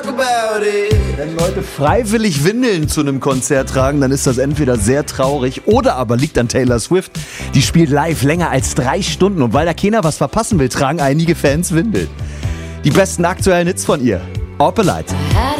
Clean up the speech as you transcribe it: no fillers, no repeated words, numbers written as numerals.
Wenn Leute freiwillig Windeln zu einem Konzert tragen, dann ist das entweder sehr traurig oder aber liegt an Taylor Swift. Die spielt live länger als 3 Stunden und weil da keiner was verpassen will, tragen einige Fans Windeln. Die besten aktuellen Hits von ihr. Opelite.